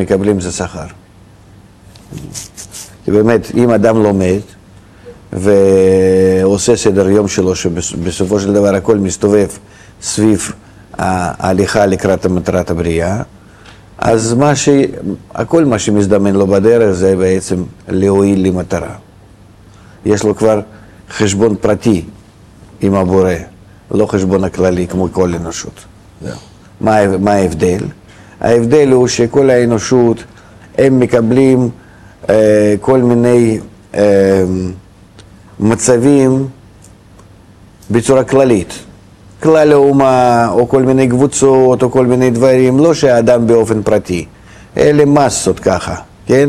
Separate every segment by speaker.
Speaker 1: מקבלים זה שכר. כי באמת, אם אדם לומד ועושה סדר יום שלו, שבסופו של דבר הכל מסתובב סביב ההליכה לקראת מטרת הבריאה, אז הכל מה שמזדמן לו בדרך זה בעצם להועיל למטרה. יש לו כבר חשבון פרטי עם הבורא, לא חשבון הכללי כמו כל אנושות. מה ההבדל? ההבדל הוא שכל האנושות הם מקבלים כל מיני מצבים בצורה כללית. כלל האומה או כל מיני קבוצות או כל מיני דברים, לא שהאדם באופן פרטי, אלה מסות ככה, כן?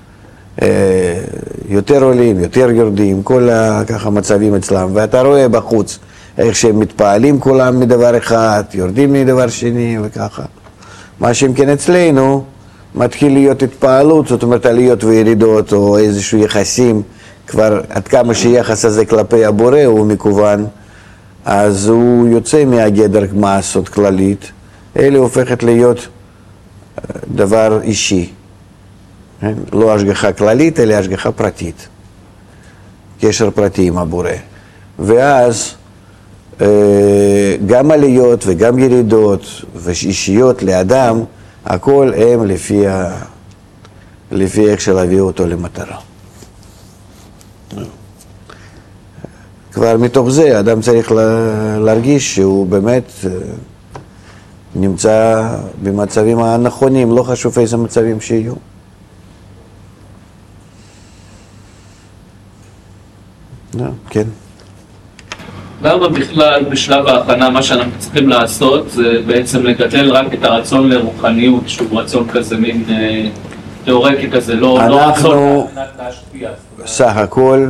Speaker 1: יותר עולים, יותר יורדים, כל ככה מצבים אצלם, ואתה רואה בחוץ איך שהם מתפעלים כולם מדבר אחד, יורדים מדבר שני וככה. מה שאם כן אצלנו מתחיל להיות התפעלות, זאת אומרת עליות וירידות או איזשהו יחסים, כבר עד כמה שיחס הזה כלפי הבורא הוא מקוון, אז הוא יוצא מהגדר מסות כללית, אלה הופכת להיות דבר אישי. לא השגחה כללית, אלא השגחה פרטית. קשר פרטי עם הבורא. ואז גם עליות וגם ירידות ואישיות לאדם, הכל הם לפי איך להביא אותו למטרה. כבר מתוך זה אדם צריך להרגיש שהוא באמת נמצא במצבים הנכונים, לא חשוב איזה מצבים שיהיו. כן.
Speaker 2: למה בכלל בשלב ההכנה מה שאנחנו צריכים לעשות זה בעצם לגדל רק את הרצון לרוחניות, שהוא רצון כזה מין תיאורטי כזה, לא רצון להשפיע.
Speaker 1: סך הכל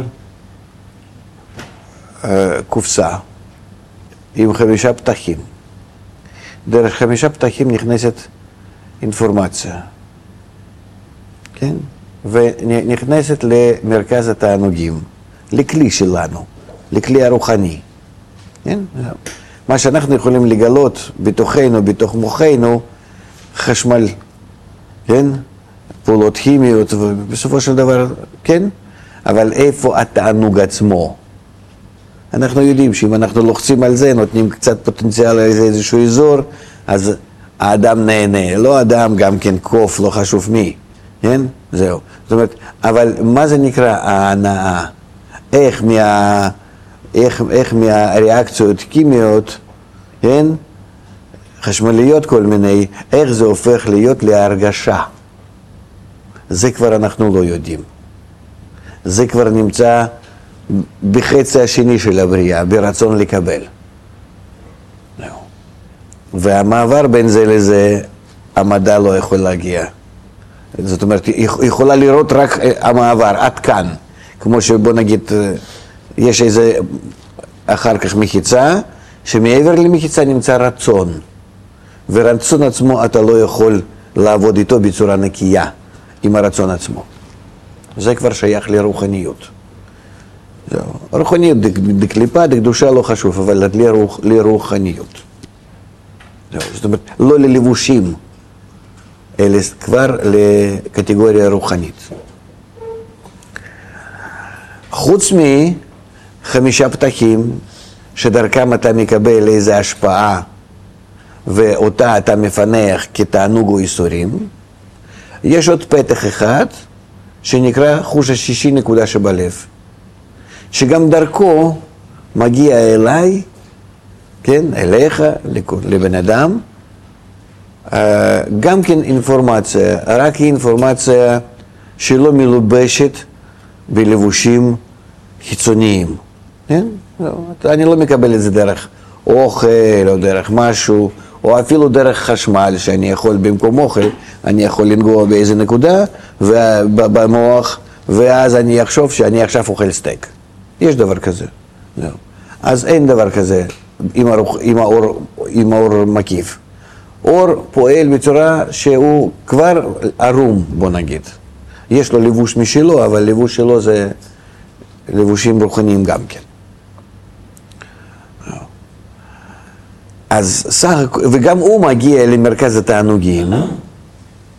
Speaker 1: קופסה עם 5 פתחים. דרך 5 פתחים נכנסת אינפורמציה, כן? ונכנסת למרכז התענוגים, לכלי שלנו, לכלי הרוחני. כן? מה שאנחנו יכולים לגלות בתוכנו, בתוך מוחנו, חשמל, כן? פעולות כימיות, ובסופו של דבר, כן? אבל איפה התענוג עצמו? אנחנו יודעים שאם אנחנו לוחצים על זה, נותנים קצת פוטנציאל לאיזשהו אזור, אז האדם נהנה. לא אדם, גם כן קוף, לא חשוב מי. כן? זהו. זאת אומרת, אבל מה זה נקרא ההנאה? איך מהריאקציות כימיות, כן? חשמליות כל מיני, איך זה הופך להיות להרגשה. זה כבר אנחנו לא יודעים. זה כבר נמצא בחצי השני של הבריאה, ברצון לקבל. והמעבר בין זה לזה, המדע לא יכול להגיע. זאת אומרת, היא יכולה לראות רק המעבר, עד כאן. כמו שבוא נגיד, יש איזה אחר כך מחיצה, שמעבר למחיצה נמצא רצון. ורצון עצמו אתה לא יכול לעבוד איתו בצורה נקייה, עם הרצון עצמו. זה כבר שייך לרוחניות. רוחניות דקליפה, דקדושה לא חשוב, אבל לרוחניות. זאת אומרת, לא ללבושים, אלא כבר לקטגוריה רוחנית. חוץ מ5 פתחים, שדרכם אתה מקבל איזו השפעה, ואותה אתה מפנח כתענוג או איסורים, יש עוד פתח אחד, שנקרא חוש השישי נקודה שבלב. שגם דרכו מגיע אליי, כן, אליך, לבן אדם, גם כן אינפורמציה, רק אינפורמציה שלא מלובשת בלבושים חיצוניים, כן? אני לא מקבל את זה דרך אוכל או דרך משהו, או אפילו דרך חשמל, שאני יכול במקום אוכל, אני יכול לנגוע באיזה נקודה במוח, ואז אני אחשוב שאני עכשיו אוכל סטייק. יש דבר כזה. אז אין דבר כזה עם האור מקיף. אור פועל בצורה שהוא כבר ערום, בוא נגיד. יש לו לבוש משלו, אבל לבוש שלו זה לבושים רוחניים גם כן. אז וגם הוא מגיע למרכז התענוגים,